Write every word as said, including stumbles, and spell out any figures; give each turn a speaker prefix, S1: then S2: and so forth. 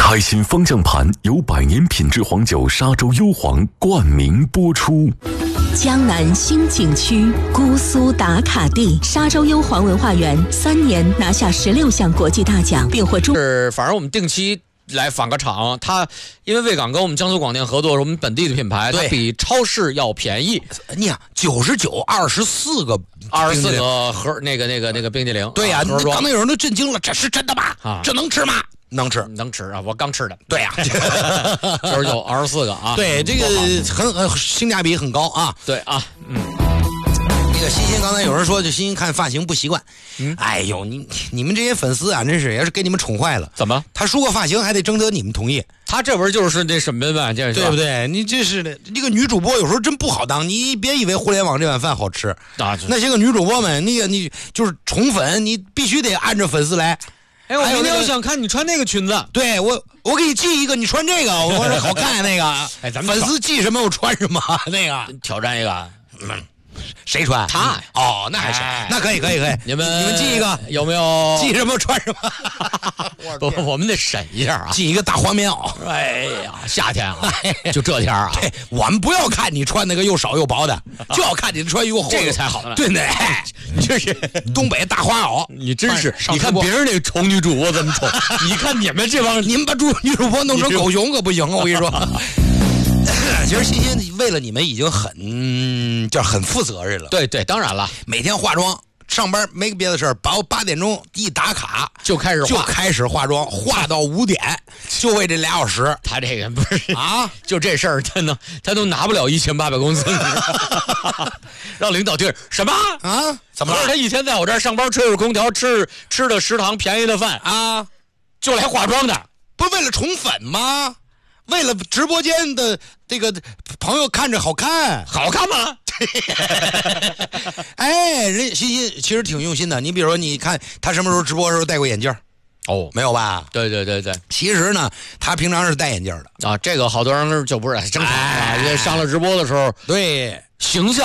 S1: 开心方向盘由百年品质黄酒沙洲幽黄冠名播出。
S2: 江南新景区姑苏打卡地沙洲幽黄文化园三年拿下十六项国际大奖，并获中。
S3: 是，反正我们定期来访个场，它因为卫港跟我们江苏广电合作，是我们本地的品牌，它比超市要便宜。
S4: 你看，九十九二十四个，
S3: 二十四个盒那个那个那个冰激凌。
S4: 对呀、啊，
S3: 盒装。
S4: 刚才有人都震惊了，这是真的吗？
S3: 啊，
S4: 这能吃吗？能吃，
S3: 能吃啊！我刚吃的。
S4: 对呀、
S3: 啊，九十九二十四个啊。
S4: 对，这个很很性价比很高啊。
S3: 对啊，嗯。
S4: 那个欣欣刚才有人说，就欣欣看发型不习惯。
S3: 嗯，
S4: 哎呦，你你们这些粉丝啊，真是也是给你们宠坏了。
S3: 怎么？
S4: 他梳个发型还得征得你们同意。
S3: 他这不是就是那什么吧？这
S4: 对不对？你这是的，这个女主播有时候真不好当。你别以为互联网这碗饭好吃啊！那些个女主播们，那个你就是宠粉，你必须得按着粉丝来。
S3: 哎，我明天我想看你穿那个裙子。
S4: 对我，我给你寄一个，你穿这个，我说好看那个。
S3: 哎，咱们
S4: 粉丝寄什么我穿什么，那个
S3: 挑战一个。
S4: 嗯，谁穿？
S3: 他
S4: 哦，那还行，
S3: 哎、
S4: 那可以可以可以。
S3: 你们
S4: 你们寄一个，
S3: 有没有？
S4: 寄什么穿什么？
S3: 不，我们得审一下啊。
S4: 寄一个大黄棉袄。
S3: 哎呀，夏天啊，就这天啊。
S4: 对，我们不要看你穿那个又少又薄的，就要看你穿又厚，
S3: 这个才好呢。
S4: 对不对？
S3: 你这是
S4: 东北大花袄，
S3: 你真是。你看别人那个宠女主播怎么宠，你看你们这帮，
S4: 你们把主女主播弄成狗熊可不行啊！我跟你说。其实欣欣为了你们已经很叫很负责任了。
S3: 对对，当然了，
S4: 每天化妆上班没别的事儿，八八点钟一打卡
S3: 就开始化
S4: 就开始化妆，化到五点，就为这俩小时。
S3: 他这个不是
S4: 啊，
S3: 就这事儿，他能他都拿不了一千八百工资，让领导听什么
S4: 啊？怎么了？
S3: 他一天在我这儿上班，吹着空调，吃吃的食堂便宜的饭
S4: 啊，
S3: 就来化妆的，
S4: 不是为了宠粉吗？为了直播间的这个朋友看着好看，
S3: 好看吗？
S4: 哎，人欣欣其实挺用心的。你比如说，你看他什么时候直播的时候戴过眼镜？
S3: 哦，
S4: 没有吧？
S3: 对对对对。
S4: 其实呢，他平常是戴眼镜的
S3: 啊。这个好多人就不是正常啊，因为上了直播的时候，
S4: 对
S3: 形象